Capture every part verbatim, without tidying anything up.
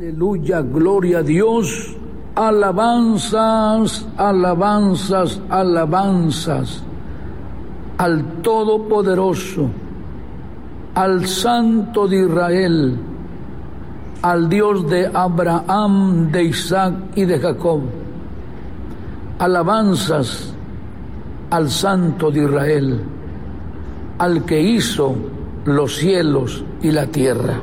Aleluya, gloria a Dios. Alabanzas, alabanzas, alabanzas al Todopoderoso, al Santo de Israel, al Dios de Abraham, de Isaac y de Jacob. Alabanzas al Santo de Israel, al que hizo los cielos y la tierra.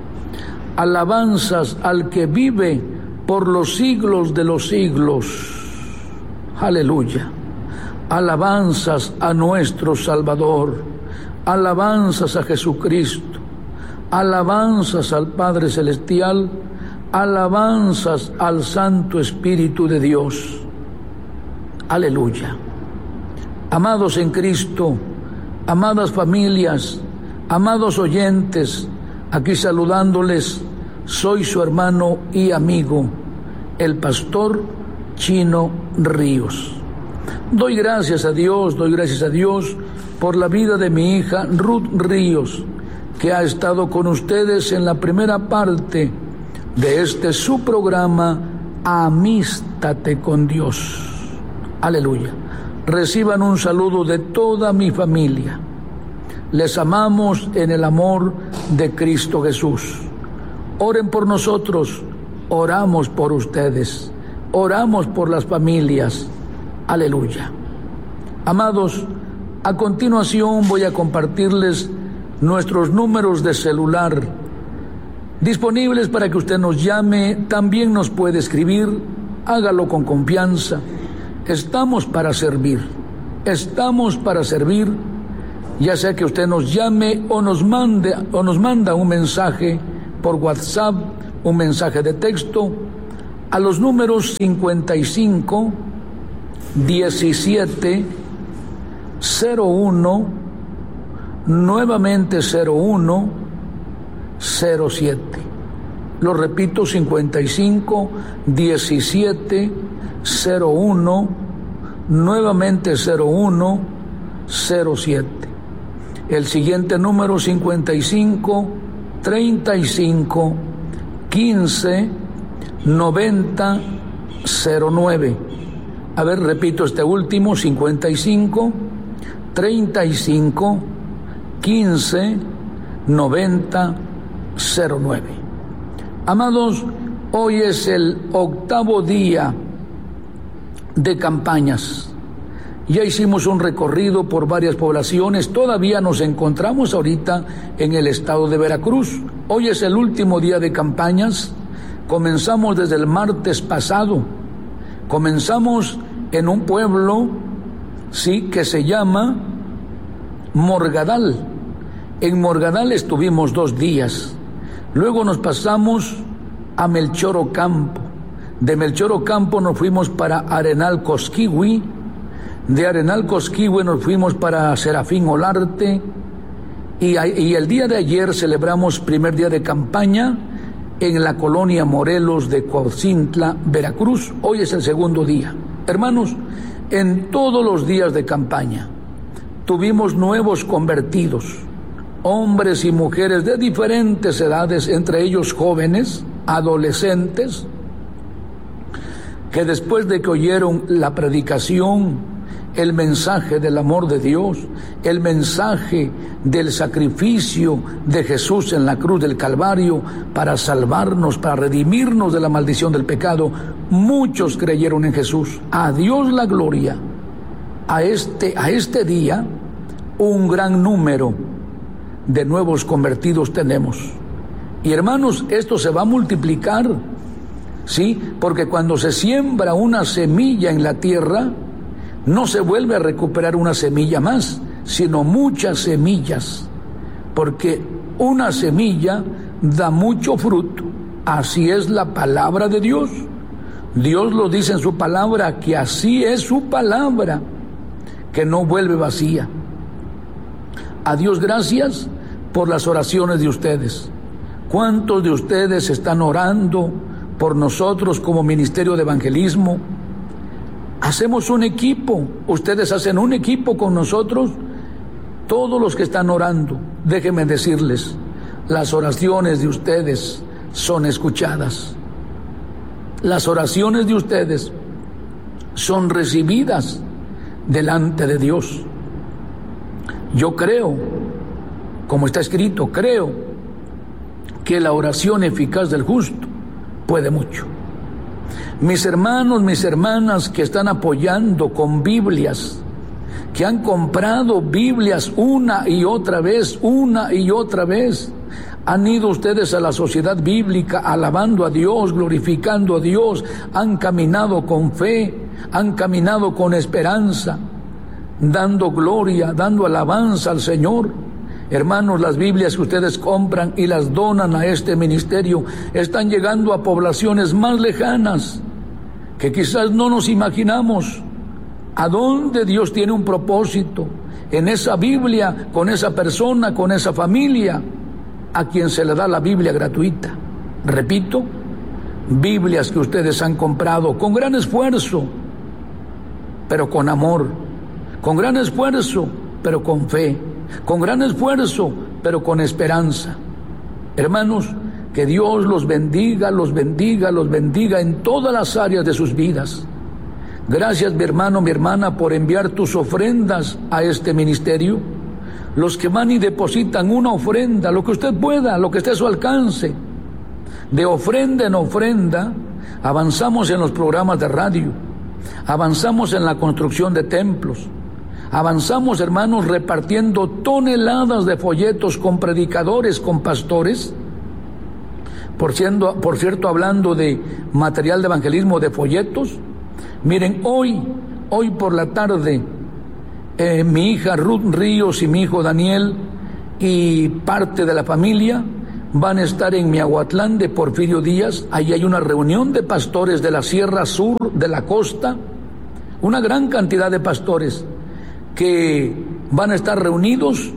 Alabanzas al que vive por los siglos de los siglos. Aleluya. Alabanzas a nuestro Salvador. Alabanzas a Jesucristo. Alabanzas al Padre Celestial. Alabanzas al Santo Espíritu de Dios. Aleluya. Amados en Cristo, amadas familias, amados oyentes, aquí saludándoles, soy su hermano y amigo, el pastor Chino Ríos. Doy gracias a Dios, doy gracias a Dios por la vida de mi hija Ruth Ríos, que ha estado con ustedes en la primera parte de este su programa, Amístate con Dios. Aleluya. Reciban un saludo de toda mi familia. Les amamos en el amor de Cristo Jesús. Oren por nosotros, oramos por ustedes, oramos por las familias. Aleluya. Amados, a continuación voy a compartirles nuestros números de celular disponibles para que usted nos llame, también nos puede escribir, hágalo con confianza. Estamos para servir, estamos para servir, ya sea que usted nos llame o nos mande o nos manda un mensaje por WhatsApp, un mensaje de texto a los números cincuenta y cinco, diecisiete, cero uno, nuevamente cero uno, cero siete. Lo repito, cincuenta y cinco, diecisiete, cero uno, nuevamente cero uno, cero siete. El siguiente número, cincuenta y cinco, treinta y cinco, quince, noventa, cero nueve. A ver, repito este último, cincuenta y cinco, treinta y cinco, quince, noventa, cero nueve. Amados, hoy es el octavo día de campañas. Ya hicimos un recorrido por varias poblaciones, todavía nos encontramos ahorita en el estado de Veracruz. Hoy es el último día de campañas, comenzamos desde el martes pasado, comenzamos en un pueblo, sí, que se llama Morgadal. En Morgadal estuvimos dos días, luego nos pasamos a Melchor Ocampo, de Melchor Ocampo nos fuimos para Arenal Cosquihui, de Arenal Cosquihui nos fuimos para Serafín Olarte, y, y el día de ayer celebramos primer día de campaña en la colonia Morelos de Cuauhtla, Veracruz. Hoy es el segundo día. Hermanos, en todos los días de campaña tuvimos nuevos convertidos, hombres y mujeres de diferentes edades, entre ellos jóvenes, adolescentes, que después de que oyeron la predicación, el mensaje del amor de Dios, el mensaje del sacrificio de Jesús en la cruz del Calvario para salvarnos, para redimirnos de la maldición del pecado, muchos creyeron en Jesús. A Dios la gloria. A este, a este día, un gran número de nuevos convertidos tenemos. Y hermanos, esto se va a multiplicar, ¿sí? Porque cuando se siembra una semilla en la tierra, no se vuelve a recuperar una semilla más, sino muchas semillas, porque una semilla da mucho fruto. Así es la palabra de Dios. Dios lo dice en su palabra, que así es su palabra, que no vuelve vacía. A Dios gracias por las oraciones de ustedes. ¿Cuántos de ustedes están orando por nosotros como Ministerio de Evangelismo? Hacemos un equipo, ustedes hacen un equipo con nosotros, todos los que están orando. Déjenme decirles, las oraciones de ustedes son escuchadas. Las oraciones de ustedes son recibidas delante de Dios. Yo creo, como está escrito, creo que la oración eficaz del justo puede mucho. Mis hermanos, mis hermanas que están apoyando con Biblias, que han comprado Biblias una y otra vez, una y otra vez, han ido ustedes a la sociedad bíblica alabando a Dios, glorificando a Dios, han caminado con fe, han caminado con esperanza, dando gloria, dando alabanza al Señor. Hermanos, las Biblias que ustedes compran y las donan a este ministerio están llegando a poblaciones más lejanas que quizás no nos imaginamos. ¿A dónde Dios tiene un propósito? En esa Biblia, con esa persona, con esa familia a quien se le da la Biblia gratuita. Repito, Biblias que ustedes han comprado con gran esfuerzo, pero con amor, con gran esfuerzo, pero con fe, con gran esfuerzo, pero con esperanza. Hermanos, que Dios los bendiga, los bendiga, los bendiga en todas las áreas de sus vidas. Gracias, mi hermano, mi hermana, por enviar tus ofrendas a este ministerio. Los que van y depositan una ofrenda, lo que usted pueda, lo que esté a su alcance, de ofrenda en ofrenda, avanzamos en los programas de radio, avanzamos en la construcción de templos, avanzamos, hermanos, repartiendo toneladas de folletos con predicadores, con pastores. Por cierto, por cierto, hablando de material de evangelismo, de folletos, miren, hoy, hoy por la tarde, eh, mi hija Ruth Ríos y mi hijo Daniel y parte de la familia van a estar en Miahuatlán de Porfirio Díaz. Allí hay una reunión de pastores de la Sierra Sur, de la costa, una gran cantidad de pastores que van a estar reunidos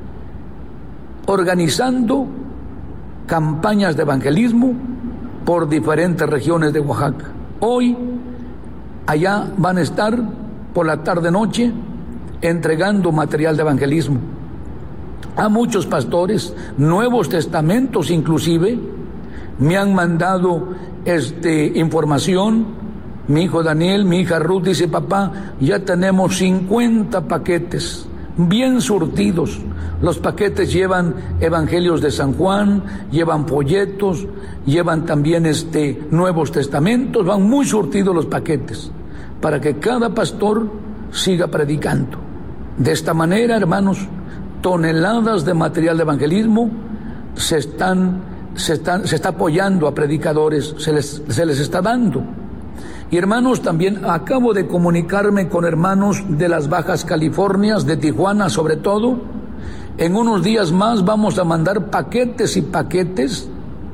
organizando campañas de evangelismo por diferentes regiones de Oaxaca. Hoy allá van a estar por la tarde-noche entregando material de evangelismo a muchos pastores, Nuevos Testamentos inclusive. Me han mandado este, información. Mi hijo Daniel, mi hija Ruth dice: papá, ya tenemos cincuenta paquetes bien surtidos. Los paquetes llevan evangelios de San Juan, llevan folletos, llevan también este, Nuevos Testamentos, van muy surtidos los paquetes, para que cada pastor siga predicando. De esta manera, hermanos, toneladas de material de evangelismo se están, se están, se está apoyando a predicadores, se les, se les está dando. Y hermanos, también acabo de comunicarme con hermanos de las Bajas Californias, de Tijuana sobre todo. En unos días más vamos a mandar paquetes y paquetes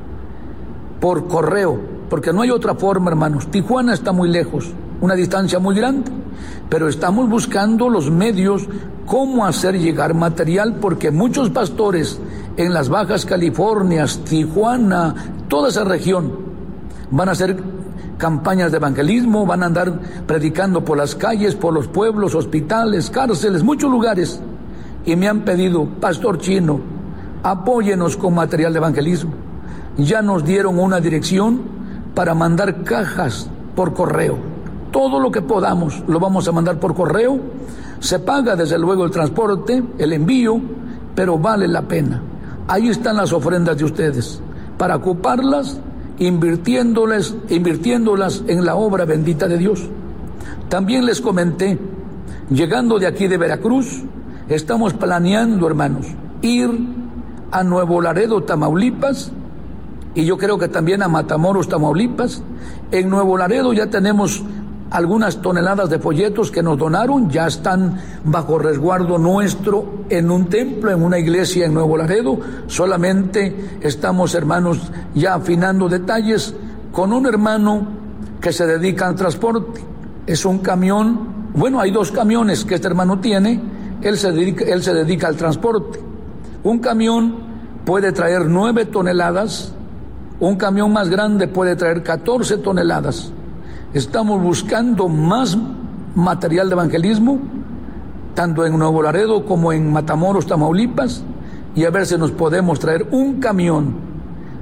por correo, porque no hay otra forma, hermanos. Tijuana está muy lejos, una distancia muy grande, pero estamos buscando los medios cómo hacer llegar material, porque muchos pastores en las Bajas Californias, Tijuana, toda esa región, van a hacer campañas de evangelismo, van a andar predicando por las calles, por los pueblos, hospitales, cárceles, muchos lugares, y me han pedido: Pastor Chino, apóyenos con material de evangelismo. Ya nos dieron una dirección para mandar cajas por correo. Todo lo que podamos lo vamos a mandar por correo. Se paga desde luego el transporte, el envío, pero vale la pena. Ahí están las ofrendas de ustedes para ocuparlas, invirtiéndolas, invirtiéndolas en la obra bendita de Dios. También les comenté, llegando de aquí de Veracruz, estamos planeando, hermanos, ir a Nuevo Laredo, Tamaulipas, y yo creo que también a Matamoros, Tamaulipas. En Nuevo Laredo ya tenemos algunas toneladas de folletos que nos donaron, ya están bajo resguardo nuestro en un templo, en una iglesia en Nuevo Laredo. Solamente estamos, hermanos, ya afinando detalles con un hermano que se dedica al transporte. Es un camión, bueno, hay dos camiones que este hermano tiene, él se dedica, él se dedica al transporte. Un camión puede traer nueve toneladas, un camión más grande puede traer catorce toneladas. Estamos buscando más material de evangelismo, tanto en Nuevo Laredo como en Matamoros, Tamaulipas, y a ver si nos podemos traer un camión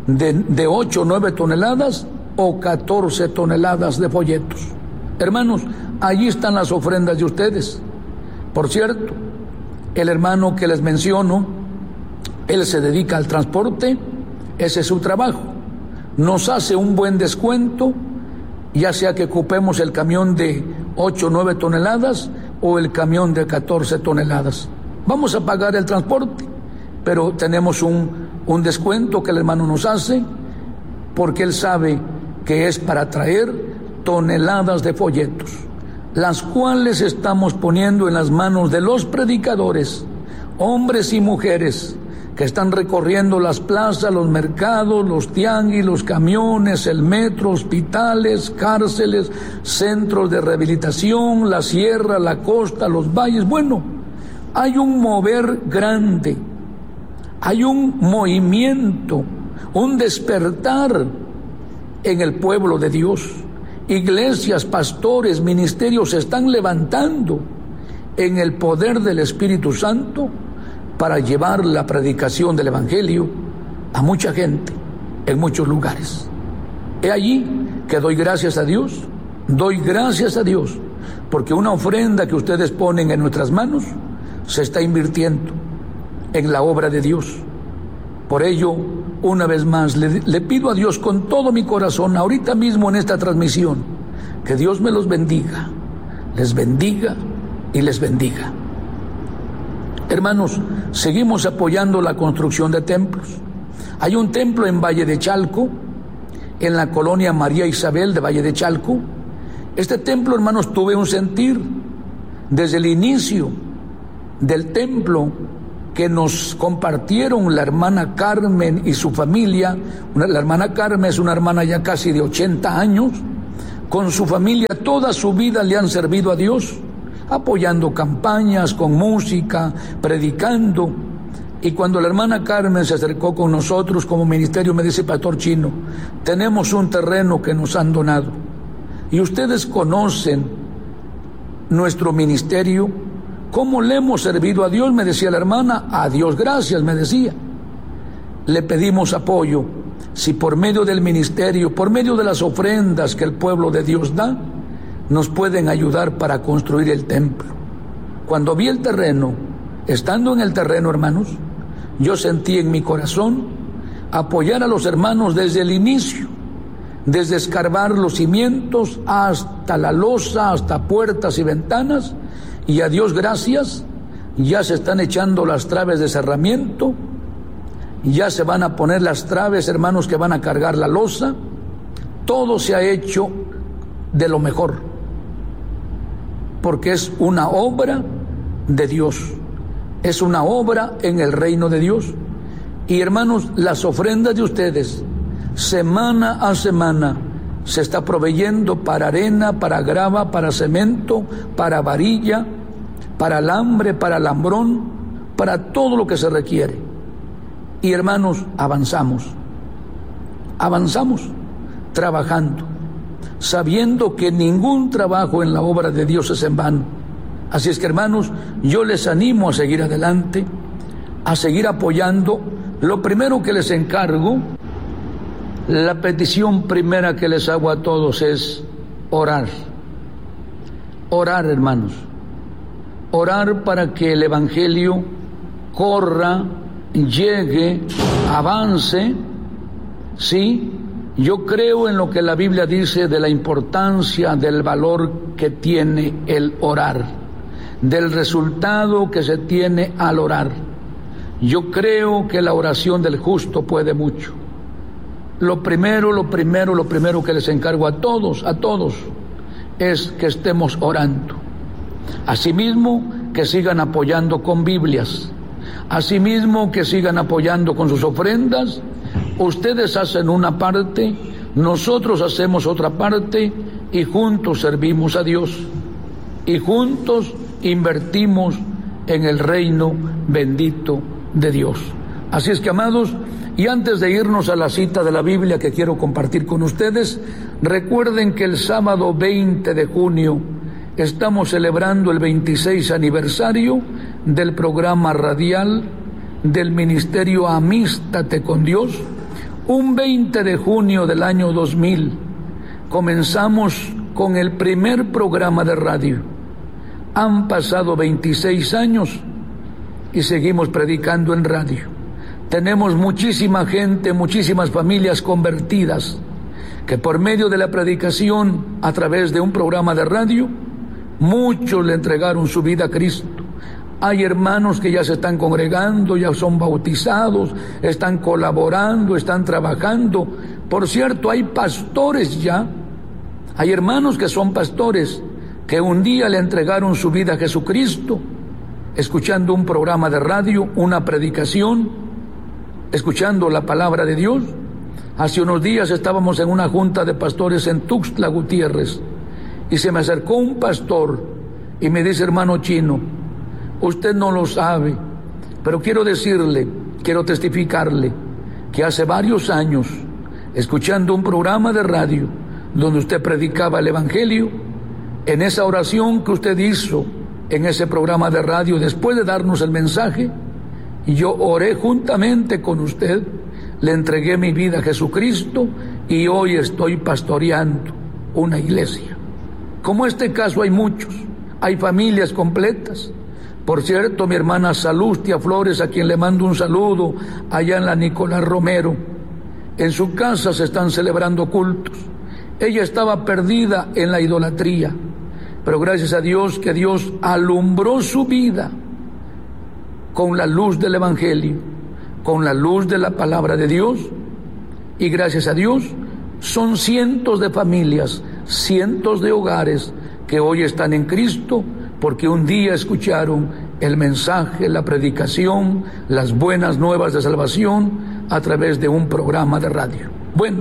de, de ocho o nueve toneladas o catorce toneladas de folletos. Hermanos, allí están las ofrendas de ustedes. Por cierto, el hermano que les menciono, él se dedica al transporte, ese es su trabajo. Nos hace un buen descuento, ya sea que ocupemos el camión de ocho o nueve toneladas o el camión de catorce toneladas. Vamos a pagar el transporte, pero tenemos un, un descuento que el hermano nos hace, porque él sabe que es para traer toneladas de folletos, las cuales estamos poniendo en las manos de los predicadores, hombres y mujeres, que están recorriendo las plazas, los mercados, los tianguis, los camiones, el metro, hospitales, cárceles, centros de rehabilitación, la sierra, la costa, los valles. Bueno, hay un mover grande, hay un movimiento, un despertar en el pueblo de Dios. Iglesias, pastores, ministerios se están levantando en el poder del Espíritu Santo para llevar la predicación del Evangelio a mucha gente en muchos lugares. He allí que doy gracias a Dios, doy gracias a Dios, porque una ofrenda que ustedes ponen en nuestras manos se está invirtiendo en la obra de Dios. Por ello, una vez más, le, le pido a Dios con todo mi corazón, ahorita mismo en esta transmisión, que Dios me los bendiga, les bendiga y les bendiga. Hermanos, seguimos apoyando la construcción de templos. Hay un templo en Valle de Chalco, en la colonia María Isabel de Valle de Chalco. Este templo, hermanos, tuve un sentir desde el inicio del templo que nos compartieron la hermana Carmen y su familia. La hermana Carmen es una hermana ya casi de ochenta años, con su familia toda su vida le han servido a Dios, apoyando campañas, con música, predicando. Y cuando la hermana Carmen se acercó con nosotros como ministerio, me dice: Pastor Chino, tenemos un terreno que nos han donado, y ustedes conocen nuestro ministerio, cómo le hemos servido a Dios. Me decía la hermana: a Dios gracias, me decía. Le pedimos apoyo, si por medio del ministerio, por medio de las ofrendas que el pueblo de Dios da, nos pueden ayudar para construir el templo. Cuando vi el terreno, estando en el terreno, hermanos, yo sentí en mi corazón apoyar a los hermanos desde el inicio, desde escarbar los cimientos hasta la losa, hasta puertas y ventanas, y a Dios gracias, ya se están echando las traves de cerramiento, ya se van a poner las traves, hermanos, que van a cargar la losa. Todo se ha hecho de lo mejor, porque es una obra de Dios, es una obra en el reino de Dios. Y hermanos, las ofrendas de ustedes, semana a semana, se está proveyendo para arena, para grava, para cemento, para varilla, para alambre, para alambrón, para todo lo que se requiere. Y hermanos, avanzamos, avanzamos trabajando, sabiendo que ningún trabajo en la obra de Dios es en vano. Así es que, hermanos, yo les animo a seguir adelante, a seguir apoyando. Lo primero que les encargo, la petición primera que les hago a todos es orar. Orar, hermanos. Orar para que el Evangelio corra, llegue, avance. Sí, yo creo en lo que la Biblia dice de la importancia, del valor que tiene el orar, del resultado que se tiene al orar. Yo creo que la oración del justo puede mucho. Lo primero, lo primero, lo primero que les encargo a todos, a todos, es que estemos orando. Asimismo, que sigan apoyando con Biblias. Asimismo, que sigan apoyando con sus ofrendas. Ustedes hacen una parte, nosotros hacemos otra parte, y juntos servimos a Dios. Y juntos invertimos en el reino bendito de Dios. Así es que, amados, y antes de irnos a la cita de la Biblia que quiero compartir con ustedes, recuerden que el sábado veinte de junio estamos celebrando el veintiséis aniversario del programa radial del Ministerio Amístate con Dios, Un veinte de junio del año dos mil comenzamos con el primer programa de radio. Han pasado veintiséis años y seguimos predicando en radio. Tenemos muchísima gente, muchísimas familias convertidas, que por medio de la predicación a través de un programa de radio, muchos le entregaron su vida a Cristo. Hay hermanos que ya se están congregando, ya son bautizados, están colaborando, están trabajando. Por cierto, hay pastores ya, hay hermanos que son pastores, que un día le entregaron su vida a Jesucristo, escuchando un programa de radio, una predicación, escuchando la palabra de Dios. Hace unos días estábamos en una junta de pastores en Tuxtla Gutiérrez, y se me acercó un pastor y me dice: hermano Chino, usted no lo sabe, pero quiero decirle, quiero testificarle, que hace varios años, escuchando un programa de radio donde usted predicaba el Evangelio, en esa oración que usted hizo en ese programa de radio, después de darnos el mensaje, yo oré juntamente con usted, le entregué mi vida a Jesucristo y hoy estoy pastoreando una iglesia. Como este caso hay muchos, hay familias completas. Por cierto, mi hermana Salustia Flores, a quien le mando un saludo, allá en la Nicolás Romero, en su casa se están celebrando cultos. Ella estaba perdida en la idolatría, pero gracias a Dios que Dios alumbró su vida con la luz del Evangelio, con la luz de la palabra de Dios, y gracias a Dios son cientos de familias, cientos de hogares que hoy están en Cristo, porque un día escucharon el mensaje, la predicación, las buenas nuevas de salvación a través de un programa de radio. Bueno,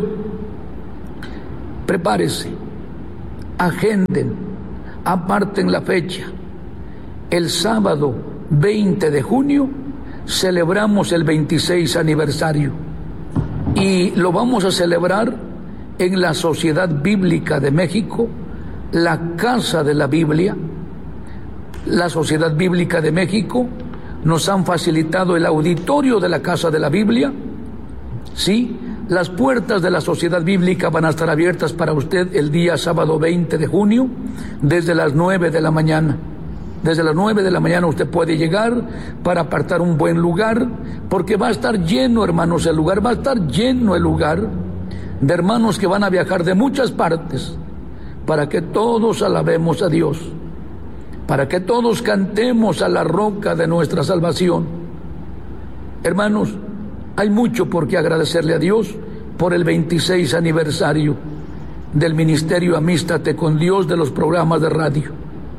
prepárese, agenden, aparten la fecha. El sábado veinte de junio celebramos el veintiséis aniversario y lo vamos a celebrar en la Sociedad Bíblica de México, la Casa de la Biblia. La Sociedad Bíblica de México nos han facilitado el auditorio de la Casa de la Biblia. Sí, las puertas de la Sociedad Bíblica van a estar abiertas para usted el día sábado veinte de junio, desde las nueve de la mañana. Desde las nueve de la mañana usted puede llegar para apartar un buen lugar, porque va a estar lleno, hermanos, el lugar, va a estar lleno el lugar de hermanos que van a viajar de muchas partes, para que todos alabemos a Dios, para que todos cantemos a la roca de nuestra salvación. Hermanos, hay mucho por qué agradecerle a Dios por el veintiséis aniversario del Ministerio Amístate con Dios de los programas de radio.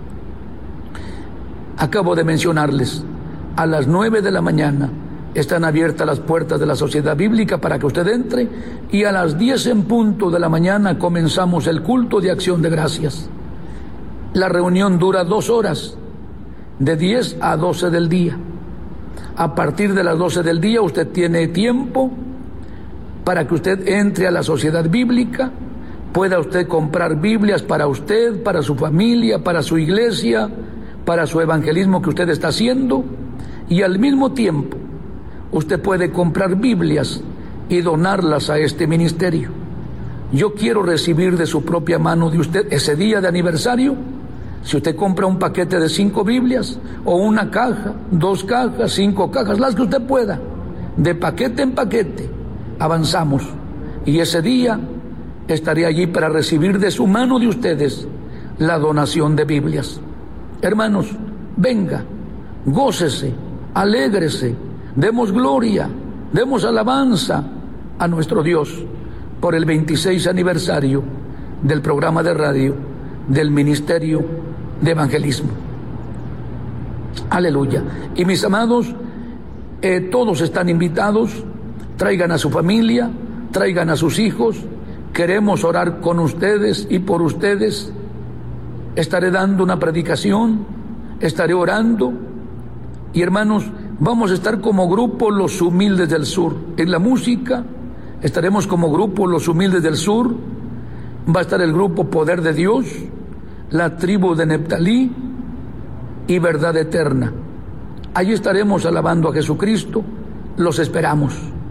Acabo de mencionarles, a las nueve de la mañana están abiertas las puertas de la Sociedad Bíblica para que usted entre, y a las diez en punto de la mañana comenzamos el culto de acción de gracias. La reunión dura dos horas, de diez a doce del día. A partir de las doce del día usted tiene tiempo para que usted entre a la Sociedad Bíblica, pueda usted comprar Biblias para usted, para su familia, para su iglesia, para su evangelismo que usted está haciendo, y al mismo tiempo usted puede comprar Biblias y donarlas a este ministerio. Yo quiero recibir de su propia mano de usted ese día de aniversario. Si usted compra un paquete de cinco Biblias, o una caja, dos cajas, cinco cajas, las que usted pueda, de paquete en paquete, avanzamos. Y ese día estaré allí para recibir de su mano de ustedes la donación de Biblias. Hermanos, venga, gócese, alégrese, demos gloria, demos alabanza a nuestro Dios por el veintiséis aniversario del programa de radio del Ministerio de Evangelismo. Aleluya. Y mis amados, eh, todos están invitados, traigan a su familia, traigan a sus hijos, queremos orar con ustedes y por ustedes. Estaré dando una predicación, estaré orando, y hermanos, vamos a estar como grupo Los Humildes del Sur. En la música estaremos como grupo Los Humildes del Sur, va a estar el grupo Poder de Dios, la tribu de Neptalí y Verdad Eterna. Allí estaremos alabando a Jesucristo, los esperamos.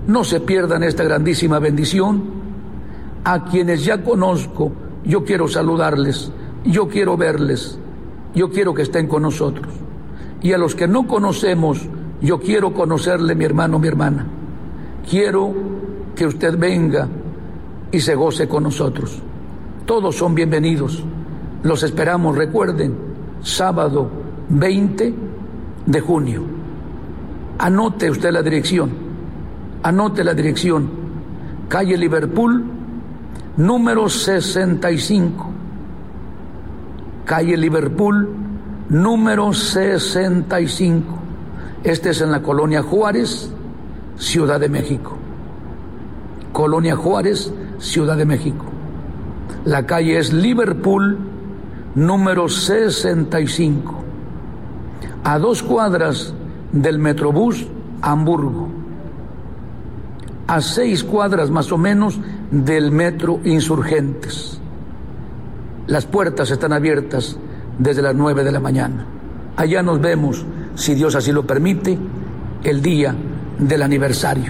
No se pierdan esta grandísima bendición. A quienes ya conozco, yo quiero saludarles, yo quiero verles, yo quiero que estén con nosotros. Y a los que no conocemos, yo quiero conocerle, mi hermano, mi hermana. Quiero que usted venga y se goce con nosotros. Todos son bienvenidos. Los esperamos, recuerden, sábado veinte de junio. Anote usted la dirección, anote la dirección. Calle Liverpool, número sesenta y cinco. Calle Liverpool, número sesenta y cinco. Este es en la Colonia Juárez, Ciudad de México. Colonia Juárez, Ciudad de México. La calle es Liverpool, número sesenta y cinco. A dos cuadras del Metrobús Hamburgo. A seis cuadras más o menos del Metro Insurgentes. Las puertas están abiertas desde las nueve de la mañana. Allá nos vemos, si Dios así lo permite, el día del aniversario.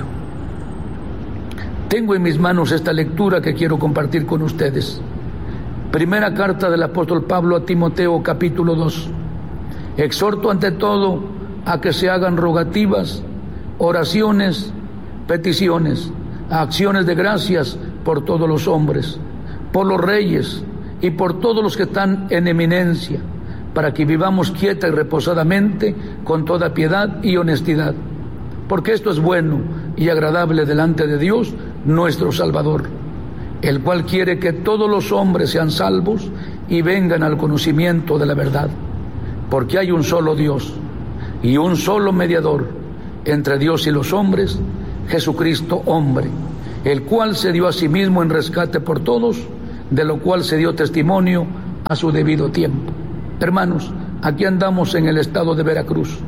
Tengo en mis manos esta lectura que quiero compartir con ustedes. Primera carta del apóstol Pablo a Timoteo, capítulo dos. Exhorto ante todo a que se hagan rogativas, oraciones, peticiones, acciones de gracias por todos los hombres, por los reyes y por todos los que están en eminencia, para que vivamos quieta y reposadamente con toda piedad y honestidad, porque esto es bueno y agradable delante de Dios nuestro Salvador, el cual quiere que todos los hombres sean salvos y vengan al conocimiento de la verdad, porque hay un solo Dios y un solo mediador entre Dios y los hombres, Jesucristo hombre, el cual se dio a sí mismo en rescate por todos, de lo cual se dio testimonio a su debido tiempo. Hermanos, aquí andamos en el estado de Veracruz,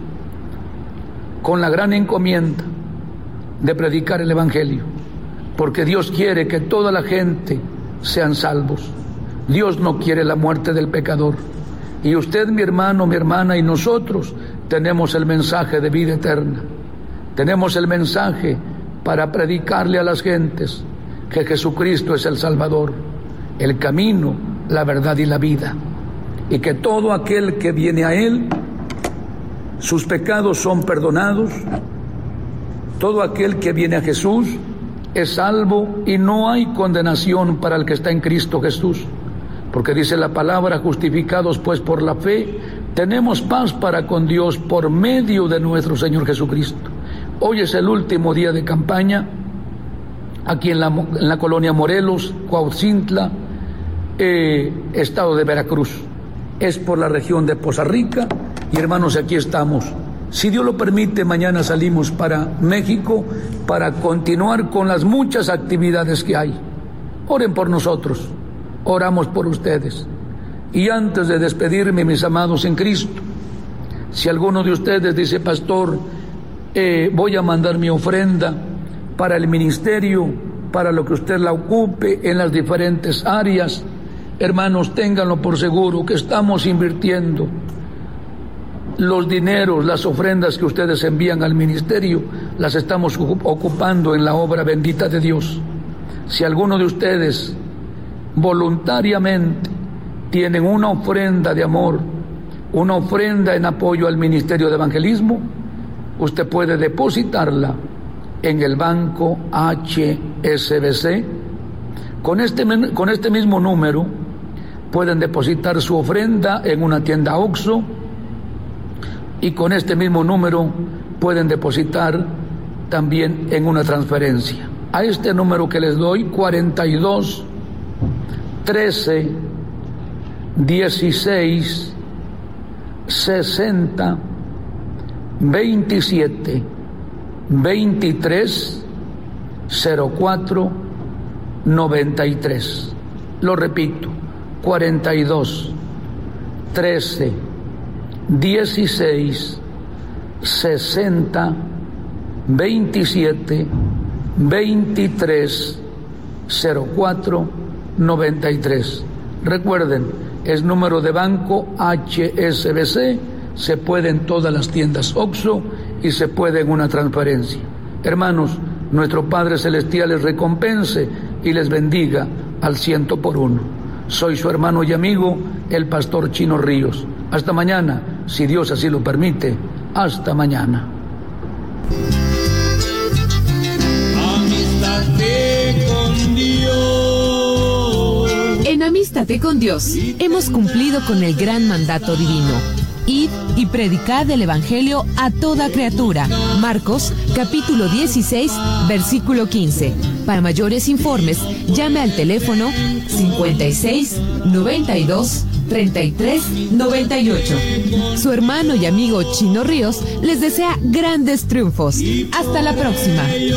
con la gran encomienda de predicar el Evangelio, porque Dios quiere que toda la gente sean salvos. Dios no quiere la muerte del pecador. Y usted, mi hermano, mi hermana, y nosotros tenemos el mensaje de vida eterna. Tenemos el mensaje para predicarle a las gentes que Jesucristo es el Salvador, el camino, la verdad y la vida, y que todo aquel que viene a Él, sus pecados son perdonados. Todo aquel que viene a Jesús es salvo y no hay condenación para el que está en Cristo Jesús, porque dice la palabra: justificados pues por la fe, tenemos paz para con Dios por medio de nuestro Señor Jesucristo. Hoy es el último día de campaña aquí en la, en la colonia Morelos, Cuauhtla, eh, estado de Veracruz. Es por la región de Poza Rica y, hermanos, aquí estamos. Si Dios lo permite, mañana salimos para México para continuar con las muchas actividades que hay. Oren por nosotros, oramos por ustedes. Y antes de despedirme, mis amados en Cristo, si alguno de ustedes dice: pastor, eh, voy a mandar mi ofrenda para el ministerio, para lo que usted la ocupe en las diferentes áreas, hermanos, ténganlo por seguro que estamos invirtiendo los dineros, las ofrendas que ustedes envían al ministerio, las estamos ocupando en la obra bendita de Dios. Si alguno de ustedes voluntariamente tienen una ofrenda de amor, una ofrenda en apoyo al ministerio de evangelismo, usted puede depositarla en el banco H S B C. Con este, con este mismo número pueden depositar su ofrenda en una tienda Oxxo, y con este mismo número pueden depositar también en una transferencia. A este número que les doy, cuarenta y dos, trece, dieciséis, sesenta, veintisiete, veintitrés, cero cuatro, noventa y tres. Lo repito: cuarenta y dos, trece, dieciséis, sesenta, veintisiete, veintitrés, cero cuatro, noventa y tres. Recuerden, es número de banco H S B C, se puede en todas las tiendas Oxxo y se puede en una transferencia. Hermanos, nuestro Padre Celestial les recompense y les bendiga al ciento por uno. Soy su hermano y amigo, el pastor Chino Ríos. Hasta mañana, si Dios así lo permite. Hasta mañana. Amístate con Dios. En Amístate con Dios hemos cumplido con el gran mandato divino. Id y predicad el Evangelio a toda criatura. Marcos, capítulo dieciséis, versículo quince. Para mayores informes, llame al teléfono cincuenta y seis, noventa y dos, treinta y tres, noventa y ocho. Su hermano y amigo Chino Ríos les desea grandes triunfos. Hasta la próxima.